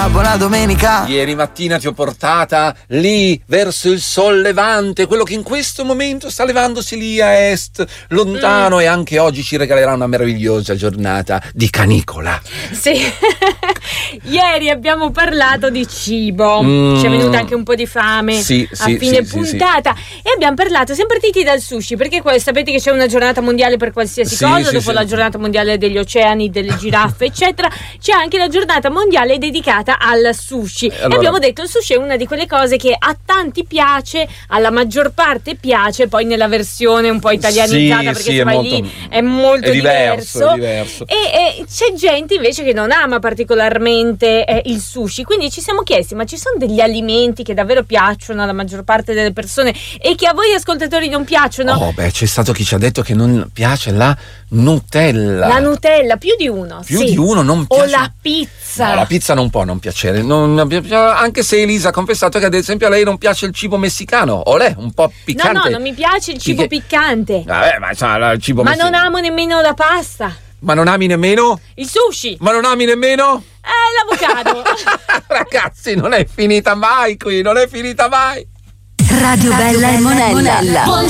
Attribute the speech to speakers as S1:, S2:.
S1: buona domenica.
S2: Ieri mattina ti ho portata lì verso il sol levante, quello che in questo momento sta levandosi lì a est, lontano, e anche oggi ci regalerà una meravigliosa giornata di canicola.
S3: Sì. Ieri abbiamo parlato di cibo, ci è venuta anche un po' di fame a fine puntata e abbiamo parlato, siamo partiti dal sushi perché sapete che c'è una giornata mondiale per qualsiasi cosa, dopo la giornata mondiale degli oceani, delle giraffe eccetera, c'è anche la giornata mondiale dedicata al sushi. Allora, e abbiamo detto il sushi è una di quelle cose che a tanti piace, alla maggior parte piace, poi nella versione un po' italianizzata perché se vai lì è molto diverso. E c'è gente invece che non ama particolarmente il sushi, quindi ci siamo chiesti, ma ci sono degli alimenti che davvero piacciono alla maggior parte delle persone e che a voi ascoltatori non piacciono?
S2: Oh beh, c'è stato chi ci ha detto che non piace la Nutella.
S3: La Nutella, più di uno.
S2: Più di uno non piace.
S3: O la pizza.
S2: No, la pizza non può non piacere, anche se Elisa ha confessato che ad esempio a lei non piace il cibo messicano, olè, un po' piccante.
S3: No, non mi piace il cibo piccante.
S2: Vabbè, ma il cibo
S3: messicano. Ma non amo nemmeno la pasta.
S2: Ma non ami nemmeno?
S3: Il sushi.
S2: Ma non ami nemmeno?
S3: L'avocado.
S2: Ragazzi, non è finita mai qui, non è finita mai.
S4: Radio Bella e Monella.